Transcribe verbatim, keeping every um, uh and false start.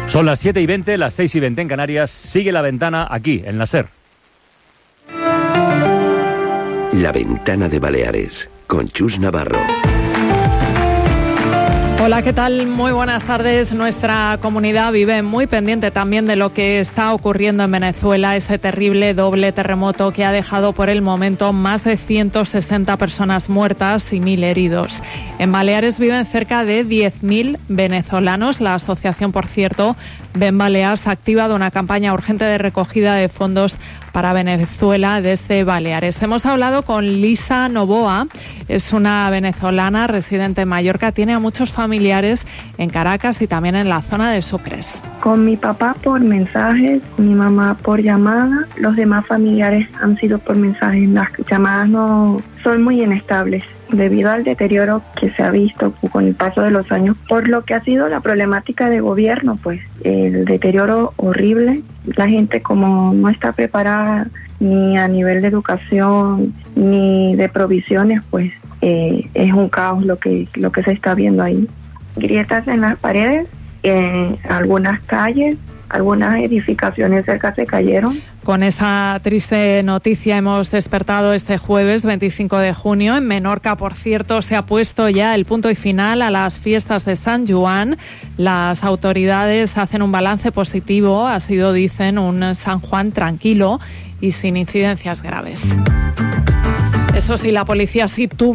Son las siete y veinte, las seis y veinte en Canarias. Sigue La Ventana aquí, en la SER. La Ventana de Baleares, con Chus Navarro. Hola, ¿qué tal? Muy buenas tardes. Nuestra comunidad vive muy pendiente también de lo que está ocurriendo en Venezuela, ese terrible doble terremoto que ha dejado por el momento más de ciento sesenta personas muertas y mil heridos. En Baleares viven cerca de diez mil venezolanos. La asociación, por cierto, Ben Balears, ha activado una campaña urgente de recogida de fondos para Venezuela desde Baleares. Hemos hablado con Lisa Novoa, es una venezolana residente en Mallorca, tiene a muchos familiares en Caracas y también en la zona de Sucres. Con mi papá por mensajes, mi mamá por llamada, los demás familiares han sido por mensajes. Las llamadas no son muy inestables debido al deterioro que se ha visto con el paso de los años, por lo que ha sido la problemática de gobierno, pues el deterioro horrible. La gente como no está preparada ni a nivel de educación ni de provisiones, pues eh, es un caos lo que, lo que se está viendo ahí. Grietas en las paredes, en algunas calles, algunas edificaciones cerca se cayeron. Con esa triste noticia hemos despertado este jueves veinticinco de junio. En Menorca, por cierto, se ha puesto ya el punto y final a las fiestas de San Juan. Las autoridades hacen un balance positivo. Ha sido, dicen, un San Juan tranquilo y sin incidencias graves. Eso sí, la policía sí tuvo